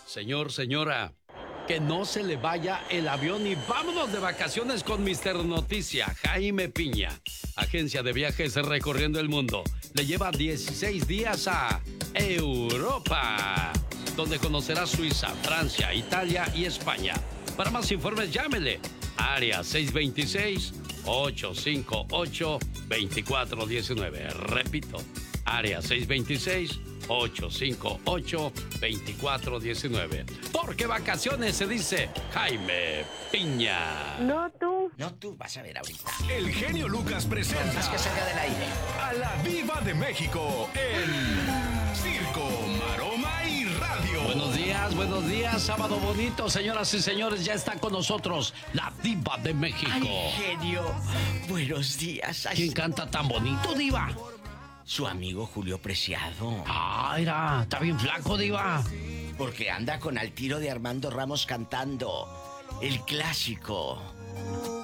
Señor, señora, que no se le vaya el avión y vámonos de vacaciones con Mr. Noticia, Jaime Piña. Agencia de viajes recorriendo el mundo. Le lleva 16 días a Europa, donde conocerá Suiza, Francia, Italia y España. Para más informes, llámele. Área 626-858-2419. Repito, área 626-858-2419. Porque vacaciones se dice Jaime Piña. No tú. No tú, vas a ver ahorita. El genio Lucas presenta Es que salga del aire. a la Diva de México en Circo, Maroma y Radio. Buenos días, sábado bonito, señoras y señores, ya está con nosotros la Diva de México. Ay, genio, buenos días. Ay, ¿Quién canta tan bonito, Diva? su amigo Julio Preciado. Mira, está bien flaco, Diva. Porque anda con Al tiro de Armando Ramos cantando el clásico.